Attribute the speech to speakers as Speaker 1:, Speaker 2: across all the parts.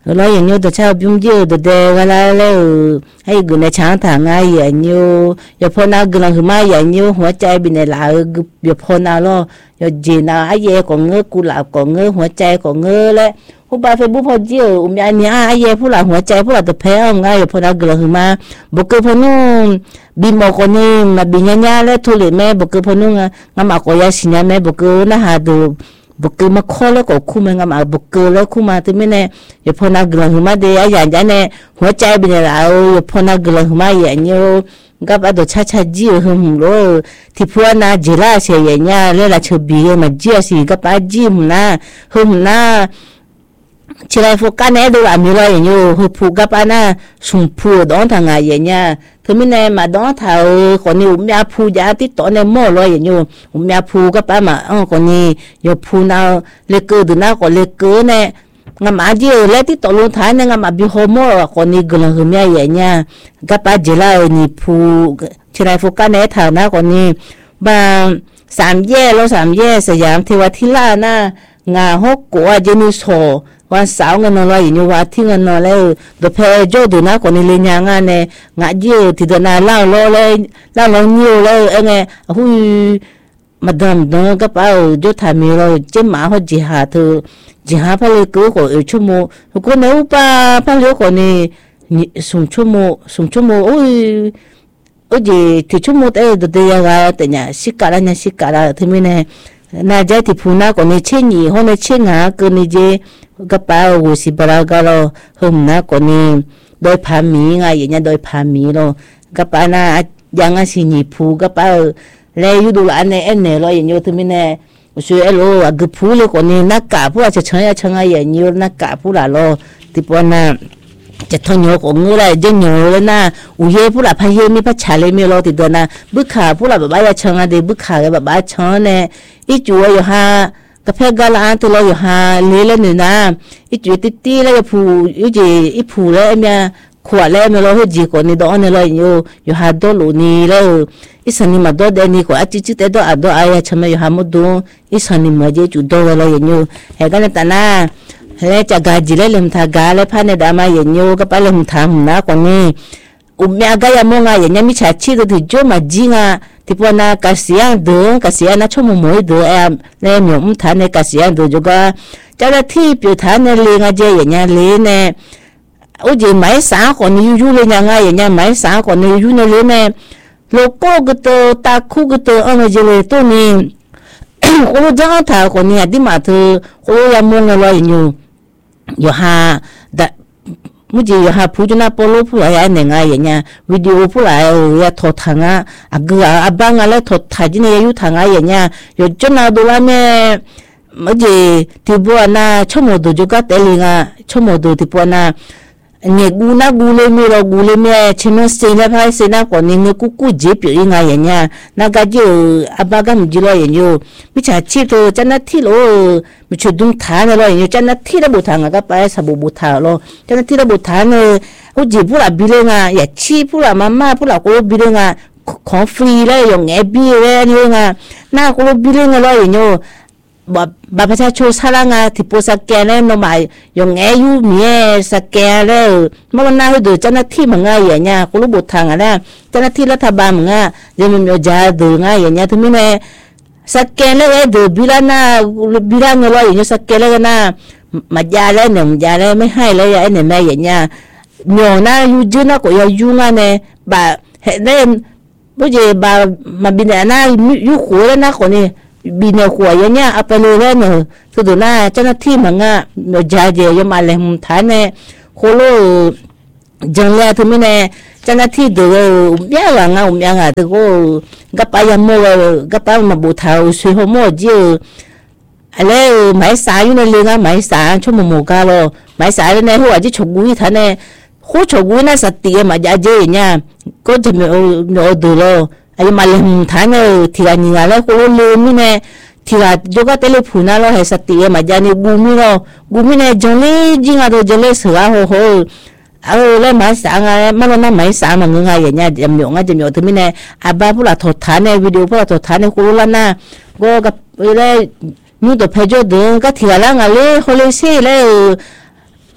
Speaker 1: lo yin yo de cha byum je de ga la le ai gu ne chang ta nga yin yo yo pho na gu la ma yin yoหัวใจbi ne la yo pho na lo yo ji na ai ye ko ngơกูหลาบก็ngơหัวใจก็ngơ leผู้บา Facebook พอจิยานี่ai yeผู้หลาหัวใจผู้หลาตะเพงnga yo pho na gu la maบ่เกพนูbi mo ko ni ma bi nya le thu le meบ่เกพนูnga ma ko ya sinya meบ่เกna ha doบุกมาข้อแล้วก็คู่มันก็มาบุกแล้วคู่มาที่ไม่แน่อย่าพอนักกลังมาเดียอย่างนี้เนี่ยหัวใจเป็นอะไรอย่าพอนักกลังมาอย่างนี้ก็แบบตัวชาจีหึมโลที่พวกน่าเจริญเสียอย่างนี้เรื่องละชบีมาเจียสิก็ไปจีมนะหึมนะเชื่อโฟกัสเนี่ยดูว่ามีอะไรอย่างนี้หึผูกกับอันน่ะสุ่มผูดอนทางไงอย่างนี้ที่ไม่แน่มาดอนเท่าคนนี้มีผูยาที่ต่อในหม้อเลยอย่างนี้มีผูกับอันมาคนนี้อย่าผูน่าเล็กเกินดูน่าก็เล็กเกินเนี่ยงามาเจอแล้วที่ต่อลงท้ายเนี่ยงามาบิโฮโมคนนี้กำลังหึมอย่างนี้กับอันเจริญนี่ผูเชื่อโฟกัสเนี่ยเท่านะคนนี้บางสามแย่แล้วสามแย่สยามเทวทิลาน่ะงาฮกกัวเจนุโซวันเสาร์เงินนอนลอยอยู่ว่าที่เงินนอนแล้วเดี๋ยวเพอโจดูนะคนนี้เลี้ยงงานเนี่ยงาเยอะที่เดินน่ะเล่าล้อเลยเล่าล้อนิ้วเลยไงหุ้ยมาดมดงก็เปล่าโจทามีเราเจ้าหมาเขาจีหาเธอจีหาพะเลยกูก็ชั่วโมงกูเนี่ยอุปาพะเลยคนนี้ส่งชั่วโมงโอ้ยจีที่ชั่วโมงเดี๋ยวยังไงแต่เนี่ยสิกาลาที่ไม่เนี่ยน่าจะที่พูน่าคนนี้เช่นนี้เขาเนี่ยเช่นหาคนนี้เจก็เปล่าวุสิบราก็เราหึมนะคนนี้โดยพามีไงอย่างเงี้ยโดยพามีเราก็เปล่านะยังไงสิหนีพูก็เปล่าเลยอยู่ดูอันเนี่ยเราอย่างเงี้ยที่ไม่เนี่ยช่วยเราอ่ะก็พูเลยคนนี้นักกะพูดจะเชยอย่างเงี้ยนักกะพูดเราที่ปนน่ะจะทนโยกงเลยจะโยเลยนะอุเยพูดพายมีพระชาเลมีเราติดตัวนะบุคคาพูดแบบว่าจะเชยเดี๋ยวบุคคาแบบว่าเชยเนี่ยอีจัวอยู่ฮะกาแฟกาลานตัวเราอยู่หาเลี้ยเลยเนี่ยนะอีจุดตีแล้วผู้อีจีอีผู้แล้วเนี่ยขวดแล้วเนี่ยเราให้จีก่อนนี่ดอนเนี่ยเราอยู่หาดอลูนี่แล้วอีสันนิมาดอเดนี่ก็อาจิแต่ดออัดดออายะชมาอยู่หามุดูอีสันนิมาเจจุดดอเราอย่างอยู่เห็นกันแต่น่ะเฮ้ยจะกาจิเลยมทากาเลยพันเนี่ยดามาอย่างอยู่ก็ไปเลยมทำนะคนนี้เมียกายมองอย่างเงี้ยมิจฉาชีพตัวที่โจมาจีงะที่พวกน่ะกษียณเดือนกษียณน่ะชั่วโมงมวยเดือนเนี่ยมีมุทานในกษียณเดือนจุกะเจ้าหน้าที่พิธานเนี่ยเลี้ยงเจอย่างเงี้ยเลี้ยงเนี่ยโอ้ยไม่สาคนนี้อยู่เลยยังไงอย่างเงี้ยไม่สาคนนี้อยู่เนี่ยเลี้ยงเนี่ยโลโก้ก็ตัวตาคู่ก็ตัวอะไรเจเลยตัวนี้คนรู้จักท่าคนนี้ที่มาเธอคนรู้ยังมองอะไรอยู่หามุจิอยู่หาผู้ชนะปลุกผู้ใหญ่เนี่ยไงอย่างเงี้ยวิดีโอผู้ใหญ่yaทอดทางอ่ะก็บางอะไรทอดทางเนี่ยอยู่ทางอย่างเงี้ยอยู่จนเราดูว่าเนี่ยมุจิที่บัวน่ะชั่วโมงดูจุกเตลิงชั่วโมงดูที่บัวน่ะเนี่ยกูเลยมีเรากูเลยมีชิโนเซน่ะพายเซน่ะคนนี้เนี่ยกูเจ็บอยู่ยังไงอย่างเงี้ยนักก็จะบางกันจิโร่อย่างเงี้ยมิจฉาชีพตัวเจ้าหน้าที่โลมิชุดดุงฐานอะไรอย่างเงี้ยเจ้าหน้าที่ระบุทางก็ไปสบุบุทางโลเจ้าหน้าที่ระบุทางเนี่ยเขาจีบผู้หลับบิเลงอย่าชีผู้หลับมาผู้หลับกูบิเลงของฟรีเลยอย่างเงี้ยบิเลงเนี่ยน่ากูบิเลงอะไรอย่างเงี้ยบัตรประชาชนสร้างที่โพสแกนเนี่ยน้องหมายอย่างเงี้ยอยู่มีสแกนเลยเมื่อวันนั้นดูเจ้าหน้าที่มึงไงอย่างเงี้ยกูรู้บททางอะไรเจ้าหน้าที่รัฐบาลมึงอ่ะจะมีจ่ายดูไงอย่างเงี้ยถึงมีเนี่ยสแกนเลยดูบิลาน่ะบิลาเงินอะไรอย่างเงี้ยสแกนเลยนะมาจ่ายเลยเนี่ยจ่ายเลยไม่ให้เลยไอ้เนี่ยแม่อย่างเงี้ยเนาะน่ะอยู่จีน่ะก็อยู่งานเนี่ยบ่เห็นได้ผู้ใหญ่บ่มาบินเนี่ยน่ะอยู่หัวแล้วนะคนนี้บินหัวอย่างเงี้ยเอาไปเลยแล้วเนี่ยคือดูหน้าเจ้าหน้าที่มึงอ่ะจ่ายเดี๋ยวมาเลยมึงฐานเนี่ยโคโลจังเลยถึงมีเนี่ยเจ้าหน้าที่ดูยังอ่ะตัวก็ไปยังมัวก็ไปมาบูทาวสุโฮโมจิอะไรไม่สายอยู่ในเรื่องไม่สายชั่วโมงก็รอไม่สายในหัวที่ฉกกุยท่านเนี่ยหัวฉกกุยน่ะสติมาจ่ายเจเนี่ยก็จะมีดูโลไอ้มาเลยท่านเนี่ยที่อันนี้แล้วก็ลืมนี่เนี่ยที่ว่าโยกเตลิพูน่าเราให้สติมาจ่ายเนี่ยกูมีเนี่ยจังเลยจริงอ่ะตัวจังเลยเสือโหแล้วมาสางอะไรมันน่ะไม่สางมันไงอย่างเงี้ยจำยงถึงมีเนี่ยอาบ้าผู้ละถอดฐานในวิดีโอผู้ละถอดฐานในกูรู้แล้วนะก็กับเลยนู่นตัวเพจเดินก็ที่ละงานเลยเขาเลยสิเลย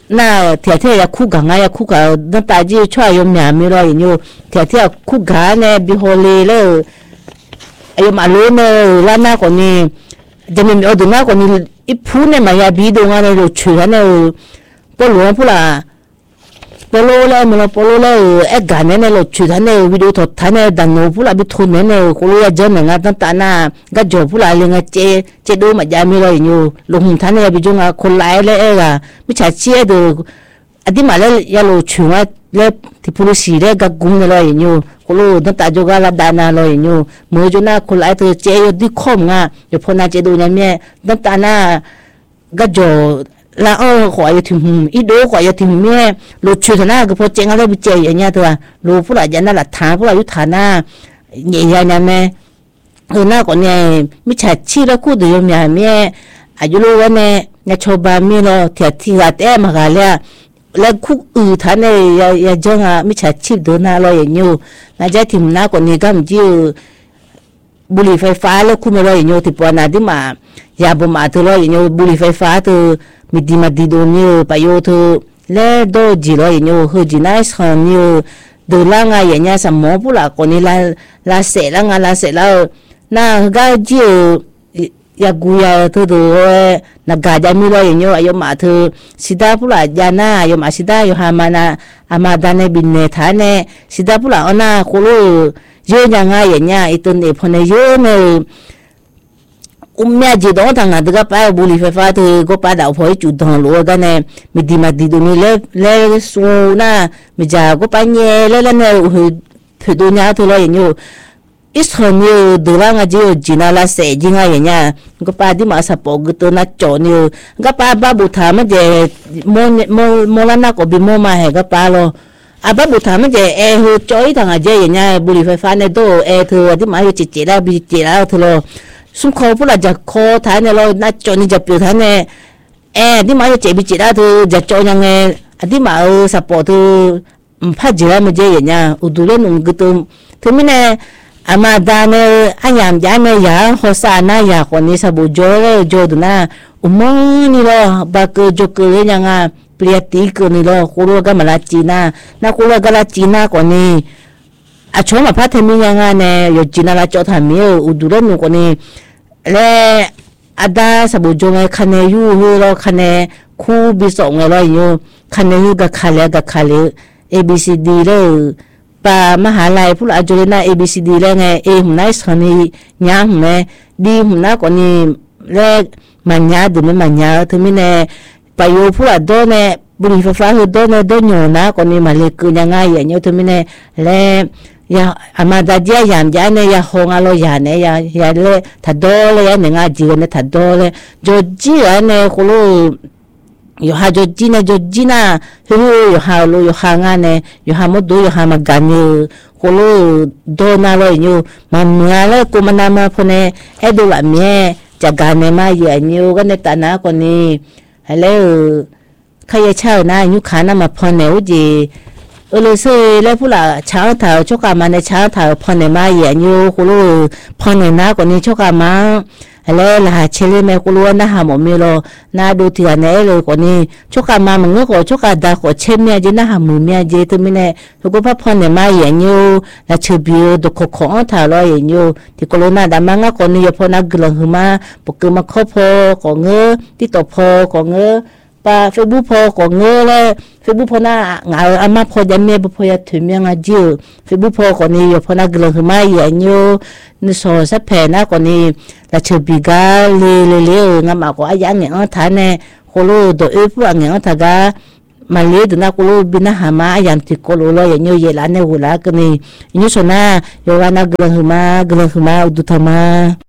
Speaker 1: 那天天要苦干啊，要苦干，那大姐穿有面面了，有天天苦干呢，比好嘞了。哎呦，马路呢，拉那个呢，这边我那个呢，一铺呢嘛呀，比东啊呢，就吹呢，不乱不啦。ปโลแล้วมันปโลแล้วไอ้การเนี่ยเราชุดเนี่ยวิดีโอทอดเนี่ยดังโน้พูดบิทุนเนี่ยกูรู้ว่าจะเหมือนกันตั้งแต่น่ะก็จบพูดอะไรเงี้ยเจดูมาจามีเราอยู่ลงท่านเนี่ยบิจงอ่ะคนไล่เลยเอ้ะไม่ใช่เชี่ยดูอันที่มาแล้วยาโลชัวแล้วที่พูดสีเนี่ยก็กุ้งเนี่ยเราอยู่กูรู้ตั้งแต่จบก็ละดานาเราอยู่เมื่อจุน่ะคนไล่ตัวเจอยู่ที่คอมอ่ะอยู่พอน่าเจดูเนี่ยตั้งแต่น่ะก็จบแล้วขออย่าถึงอีโดขออย่าถึงแม่ลูกช่วยนะก็พอเจงอะไรไปเจอย่างเงี้ยตัวลูกผู้หลานยันน่ะหลักฐานผู้หลานยุทธานะใหญ่ๆนะแม่หน้าก่อนเนี่ยมิจฉาชีพแล้วคู่เดียวแม่อายุรู้ว่าเนี่ยชาวบ้านมีเราเถียที่รัดแอมากันแล้วคู่ท่านเนี่ยอย่าจ้องมิจฉาชีพเดินหน้าเราอย่างนี้น่าจะถึงหน้าก่อนนี้ก็มันจะบุหรี่ไฟฟ้าแล้วคู่ไม่เราอย่างนี้ที่ปวดหน้าที่มายาบำบัดเราอย่างนี้บุหรี่ไฟฟ้าตัวมิดีมาดีโดนอยู่ไปอยู่ที่เล่ดอจีเราอย่างนี้คือจีน่าสอนอยู่ดูล่างอย่างเงี้ยสมองผู้หลักคนนี้ลาเสร็จแล้วลาเสร็จแล้วน่าก็จีอยากกุยที่ดูนักการจะมีเราอย่างนี้อายุมาที่สิดาผู้หลักยาน่าอายุมาสิดาอยู่หามานะอามาดานในบินเนธาเนี่ยสิดาผู้หลักอันน่ะคนรู้เยอะยังไงอย่างเงี้ยอีตัวนี้พอเนี่ยเยอะเนี่ยแม่จีดองทางนั้นก็ไปบุหรี่ไฟฟ้าที่ก็ไปดาวพอยจุดทางหลวงกันเนี่ยมีดีมาดีตรงนี้เล่สูน่ะมีจาก็ไปเนี่ยเล่เนี่ยคือตัวนี้ที่เราอย่างนี้อิสระเนี่ยดูแลงจีจีน่าละเสจิงอะไรอย่างเงี้ยก็ไปที่มาสปอร์ตตัวน่ะจอเนี่ยก็ไปบ้าบุตรมันจะโมลน่ะก็บิโมมาให้ก็ไปแล้วบ้าบุตรมันจะหัวจอยทางจีอย่างเงี้ยบุหรี่ไฟฟ้าเนี่ยตัวเธอที่มาอยู่จีแล้วบีจีแล้วที่เราสุขภาพจะคอท่านเนี่ยเราน่าจนจะเปลี่ยนท่านเนี่ยที่มาจะเจ็บจีน่าที่จะจนยังไงที่มาสปอร์ตพัดจีแล้วมันจะอย่างเงี้ยอุดรนุ่งก็ตัวถึงไม่เนี่ยอามาดานเนี่ยอันยามยามเนี่ยยาหัวซาหน้ายาคนนี้สบู่โจเลยโจดูนะมันนี่เราบักโจเกยยังไงเปลี่ยนตีกันนี่เราคุโรก็มาลาจีน่านาคุโรก็ลาจีน่าคนนี้ชอบมาพัฒนายังไงเนี่ยอยู่จีน่าละจอดทำเนี่ยอุดรนุ่งคนนี้แล้วอาดาสบู่จงไอ้คันยูเราคันคู่บิสงไงเราอยู่คันยูกับคันเล่ ABCD เลยป่ามหาลัยผู้อาจารย์น่ะ ABCD เลยไงหุ่นน่าสนิยามหุ่นเนี่ยดีหุ่นน่ะคนนี้แล้วมันยาดูไม่มันยาถึงไม่เนี่ยไปอยู่ผู้อาจารย์เนี่ยบุหรี่ไฟฟ้าคือโดนอยู่นะคนนี้มาเล็กยังไงอย่างเงี้ยถึงไม่เนี่ยแล้วยาอามาดาเจียยามยาเนี่ยยาหงอารยาเนี่ยยาเลยถัดโดเลยยาเนี่ยงาจีเนี่ยถัดโดเลยจดจีเนี่ยคนรู้อยู่หาจดจีเนี่ยจดจีน่ะคืออยู่หาลูอยู่หางานเนี่ยอยู่หาหมดดูอยู่หามากันอยู่คนรู้โดนอะไรอยู่มาเมื่อแล้วกูมันมาพอเนี่ยดูละเมียจากการเนี่ยมาเยอะอยู่ก็ในตาหน้าคนนี้แล้วใครจะเช่านะยุคานะมาพอเนี่ยจีเลยสิแล้วผู้หลักช้างเท้าชกกันมาในช้างเท้าพอในมาเยอะอยู่คุณรู้พอในน้าคนนี้ชกกันมาแล้วล่ะเชลิเมคุณรู้นะหาหมอมีโลน่าดูที่อันไหนเลยคนนี้ชกกันมามันก็ขอชกกันดาขอเชมเมียจีน่าหามือเมียจีตัวมีเนี่ยทุกคนพอในมาเยอะอยู่แล้วเชื่อบิวดูของเท้าเราเยอะอยู่ที่คุณรู้น่าดามังก็คนนี้พอนักกลังขึ้นมาปกติมาคบพอของเงือที่ตบพอของเงือป่าเฟซบุ๊กพอของเงือเลยเฟซบุ๊กพอน่างาอามาพอจะเมียพอจะถึงยังไงจิ๋วเฟซบุ๊กพอคนนี้พอนักกลังขึ้นมาอย่างอยู่นี่สอนสัพเพนะคนนี้แล้วเชื่อบิกาเลี้ยงามาก็อายังเงี้ยท่านเนี่ยคนรู้ตัวผู้อย่างเงี้ยท่านก็มาเลี้ยงนะคนรู้บินหามาอย่างที่คนรู้เลยอย่างอยู่เยลานเนี่ยหัวละกันนี่ยิ่งส่วนน่ะโยกนักกลังขึ้นมาอุดุธรรมา